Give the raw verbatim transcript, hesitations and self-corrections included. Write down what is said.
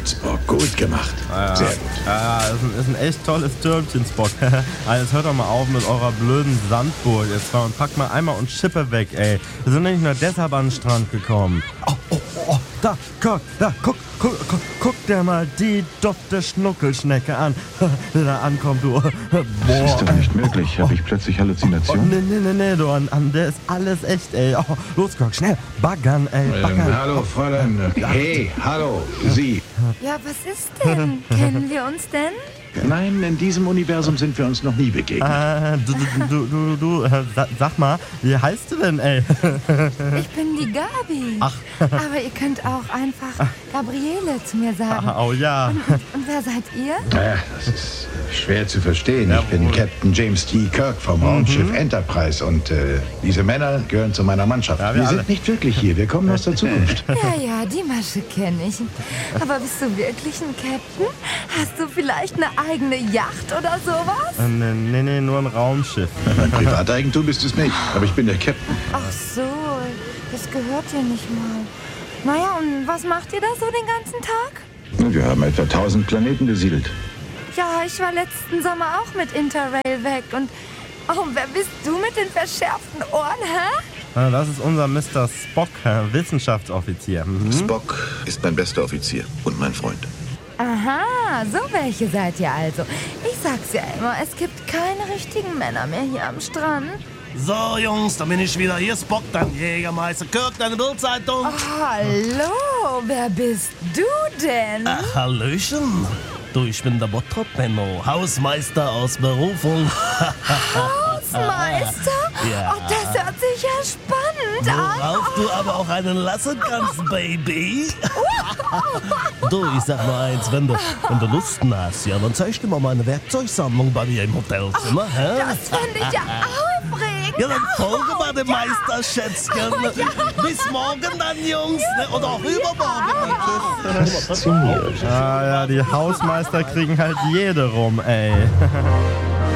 gut, Spock, gut gemacht. Ja, ja. Sehr gut. Ja, ja, ist ein, ist ein echt tolles Türmchen, Spock. Also jetzt hört doch mal auf mit eurer blöden Sandburg jetzt mal und packt mal einmal und Schippe weg, ey. Wir sind nicht nur deshalb an den Strand gekommen. Oh, oh, oh, da, guck, da, guck, guck, guck, guck dir mal die dufte Schnuckelschnecke an, die da ankommt, du. Boah. Das ist doch nicht möglich. Habe ich plötzlich Oh, Halluzinationen? nee, nee, nee, nee, du, an, an der ist alles echt, ey. Oh, los, guck, schnell, baggern, ey, baggern. Ähm, hallo, Fräulein. Hey, hallo, Sie. Ja, was ist denn? Kennen wir uns denn? Nein, in diesem Universum sind wir uns noch nie begegnet. Äh, du, du, du, du, du äh, sa- sag mal, wie heißt du denn, ey? Ich bin die Gabi. Ach. Aber ihr könnt auch einfach Gabriele zu mir sagen. Oh ja. Und, und wer seid ihr? Naja, das ist schwer zu verstehen. Ich bin Captain James T. Kirk vom Raumschiff Enterprise und äh, diese Männer gehören zu meiner Mannschaft. Ja, wir wir alle. sind nicht wirklich hier, wir kommen aus der Zukunft. Ja, ja, die Masche kenne ich. Aber bist du wirklich ein Captain? Hast du vielleicht eine eigene Yacht oder sowas? Äh, nee, nee, nee, nur ein Raumschiff. Mein Privateigentum ist es nicht, aber ich bin der Captain. Ach so, das gehört dir nicht mal. Naja, und was macht ihr da so den ganzen Tag? Wir haben etwa tausend Planeten besiedelt. Ja, ich war letzten Sommer auch mit Interrail weg und... Oh, wer bist du mit den verschärften Ohren, hä? Äh, Das ist unser Mister Spock, äh, Wissenschaftsoffizier. Mhm. Spock ist mein bester Offizier und mein Freund. Aha, so welche seid ihr also. Ich sag's ja immer, es gibt keine richtigen Männer mehr hier am Strand. So, Jungs, da bin ich wieder. Hier ist Spock, dein Jägermeister. Kirk, deine Bildzeitung. Oh, hallo, wer bist du denn? Ach, Hallöchen. Du, ich bin der Bottrop Benno, Hausmeister aus Berufung. Hausmeister? Ja. Oh, das hört sich ja spannend an. Worauf du aber auch einen lassen kannst, Baby. Du, ich sag nur eins, wenn du, wenn du Lusten hast, ja, dann zeig ich dir mal meine Werkzeugsammlung bei mir im Hotelzimmer. hä? Das finde ich ja aufregend. Ja, dann folge mal dem Meister, Schätzchen. Bis morgen dann, Jungs. Ne? Oder auch übermorgen. Fasziniert. Ah ja, die Hausmeister kriegen halt jede rum, ey.